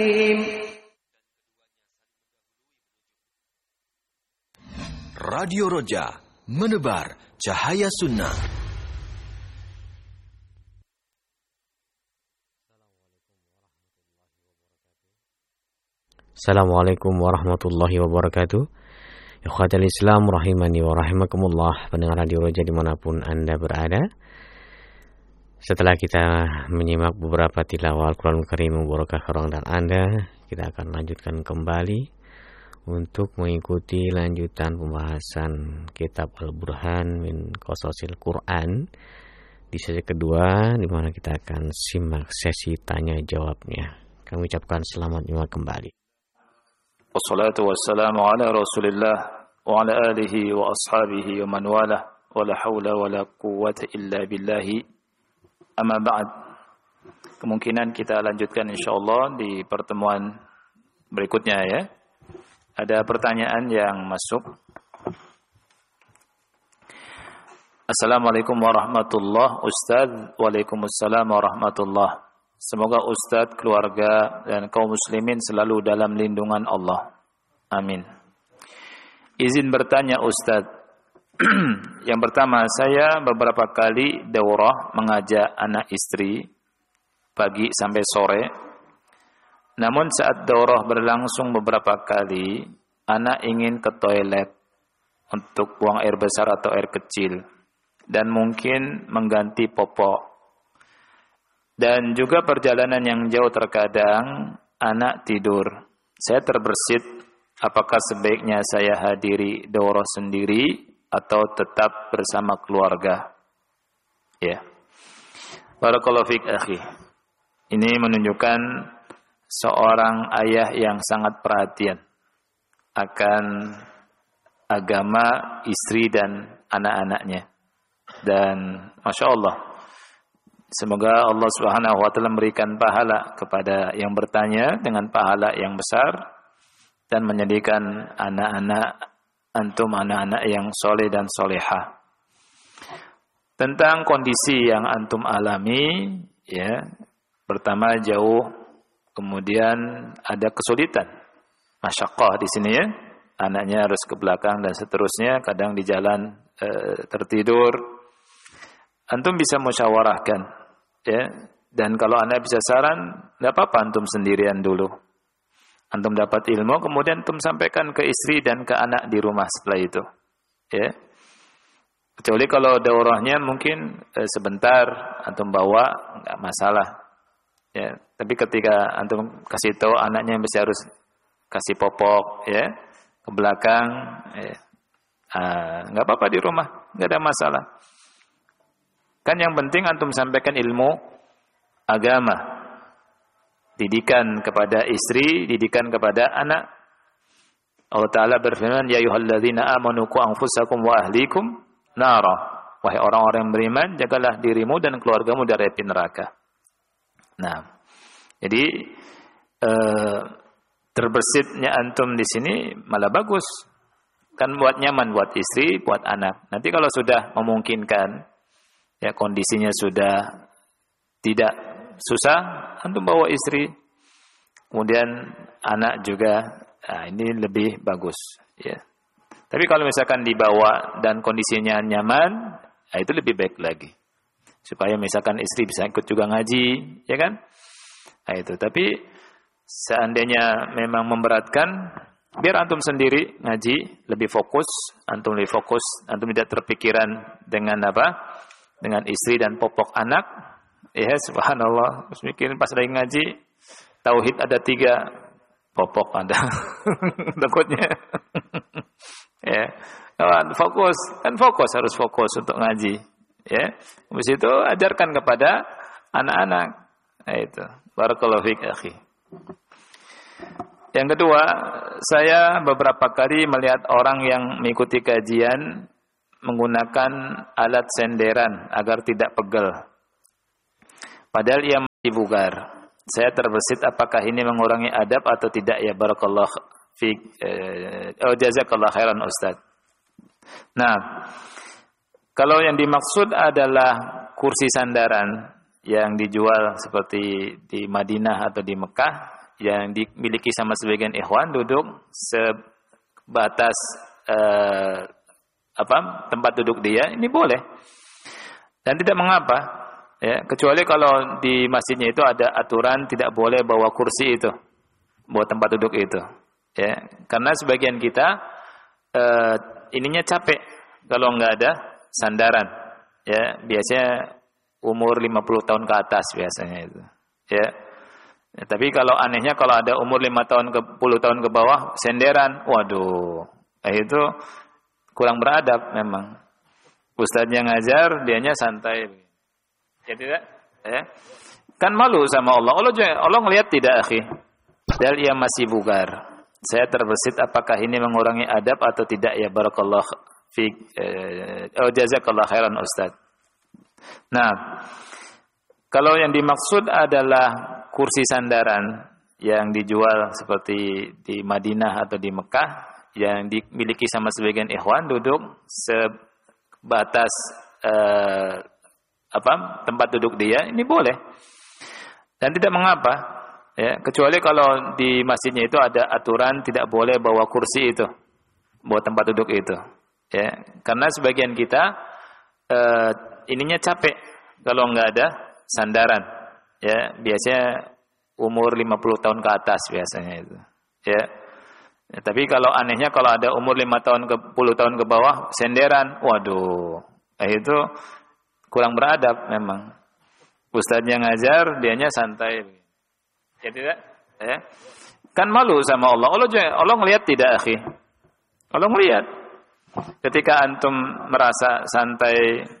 Radio Roja, menebar cahaya sunnah. Assalamualaikum warahmatullahi wabarakatuh. Ikhwatal Islam rahimani wa rahimakumullah, pendengar Radio Roja dimanapun Anda berada. Setelah kita menyimak beberapa tilawah Al-Quran Karim Mubarakah dan Anda, kita akan lanjutkan kembali untuk mengikuti lanjutan pembahasan kitab Al-Burhan min Qasasil Quran di sesi kedua, di mana kita akan simak sesi tanya jawabnya. Kami ucapkan selamat menyimak kembali. Wassalatu wassalamu ala Rasulillah wa ala alihi wa ashabihi wa man walah wa la hawla wa la quwwata illa billahi. Amma ba'd. Kemungkinan kita lanjutkan insyaallah di pertemuan berikutnya ya. Ada pertanyaan yang masuk. Assalamualaikum warahmatullahi wabarakatuh. Waalaikumsalam warahmatullahi. Semoga Ustadz, keluarga, dan kaum muslimin selalu dalam lindungan Allah. Amin. Izin bertanya Ustadz. Yang pertama, saya beberapa kali daurah mengajak anak istri pagi sampai sore. Namun saat daurah berlangsung beberapa kali, anak ingin ke toilet untuk buang air besar atau air kecil. Dan mungkin mengganti popok. Dan juga perjalanan yang jauh terkadang anak tidur. Saya terbersit, apakah sebaiknya saya hadiri daurah sendiri atau tetap bersama keluarga? Ya. Barakallahu fiik akhi. Ini menunjukkan seorang ayah yang sangat perhatian akan agama istri dan anak-anaknya. Dan Masya Allah, semoga Allah Subhanahu wa Ta'ala memberikan pahala kepada yang bertanya dengan pahala yang besar dan menjadikan anak-anak antum anak-anak yang soleh dan solehah. Tentang kondisi yang antum alami, ya, pertama jauh, kemudian ada kesulitan, masyaqqah di sini ya, anaknya harus ke belakang dan seterusnya, kadang di jalan tertidur. Antum bisa musyawarahkan, ya. Dan kalau Anda bisa saran, tidak apa-apa antum sendirian dulu. Antum dapat ilmu, kemudian antum sampaikan ke istri dan ke anak di rumah setelah itu. Ya. Kecuali kalau daurahnya mungkin sebentar antum bawa, enggak masalah. Ya. Tapi ketika antum kasih tahu anaknya yang harus kasih popok, ya, ke belakang, ya, enggak apa-apa di rumah, enggak ada masalah. Kan yang penting antum sampaikan ilmu agama. Didikan kepada istri, didikan kepada anak. Allah Ta'ala berfirman, Ya ayyuhalladzina amanu qu anfusakum wa ahlikum nara. Wahai orang-orang yang beriman, jagalah dirimu dan keluargamu dari api neraka. Nah, jadi terbersitnya antum di sini malah bagus. Kan buat nyaman buat istri, buat anak. Nanti kalau sudah memungkinkan, ya kondisinya sudah tidak susah, antum bawa istri, kemudian anak juga, nah ini lebih bagus, ya. Tapi kalau misalkan dibawa dan kondisinya nyaman, nah itu lebih baik lagi, supaya misalkan istri bisa ikut juga ngaji, ya kan? Nah itu. Tapi seandainya memang memberatkan, biar antum sendiri ngaji, lebih fokus, antum tidak terpikiran dengan apa? Dengan istri dan popok anak, ya subhanallah, mikirin pas lagi ngaji, tauhid ada 3, popok ada, takutnya, ya, fokus harus fokus untuk ngaji, ya, habis itu ajarkan kepada anak-anak, nah, itu, barakallahu fiik akhi. Yang kedua, saya beberapa kali melihat orang yang mengikuti kajian menggunakan alat senderan agar tidak pegel. Padahal ia masih bugar. Saya terbesit apakah ini mengurangi adab atau tidak ya, barakallahu fiik. Jazakallahu khairan Ustaz. Nah, kalau yang dimaksud adalah kursi sandaran yang dijual seperti di Madinah atau di Mekah, yang dimiliki sama sebagian ikhwan duduk sebatas tempat duduk dia, ini boleh dan tidak mengapa, ya, kecuali kalau di masjidnya itu ada aturan tidak boleh bawa kursi itu, bawa tempat duduk itu, ya, karena sebagian kita ininya capek kalau nggak ada sandaran, ya, biasanya umur 50 tahun ke atas biasanya itu, ya. Ya, tapi kalau anehnya kalau ada umur 5 tahun ke 10 tahun ke bawah senderan, waduh, itu kurang beradab memang. Ustadznya ngajar, dianya santai. Ya tidak? Ya. Kan malu sama Allah. Allah ngelihat tidak, akhi? Padahal ia masih bugar. Saya terbesit apakah ini mengurangi adab atau tidak, ya barakallah fiik. Jazakallah khairan Ustaz. Nah, kalau yang dimaksud adalah kursi sandaran yang dijual seperti di Madinah atau di Mekah yang dimiliki sama sebagian ikhwan duduk sebatas tempat duduk dia, ini boleh dan tidak mengapa, ya, kecuali kalau di masjidnya itu ada aturan tidak boleh bawa kursi itu, bawa tempat duduk itu, ya, karena sebagian kita ininya capek kalau nggak ada sandaran, ya, biasanya umur 50 tahun ke atas biasanya itu, ya. Ya, tapi kalau anehnya kalau ada umur 5 tahun ke 10 tahun ke bawah senderan, waduh, itu kurang beradab memang. Ustadznya ngajar, dianya santai. Ya tidak? Ya. Kan malu sama Allah. Allah ngelihat tidak, akhi? Allah ngelihat. Ketika antum merasa santai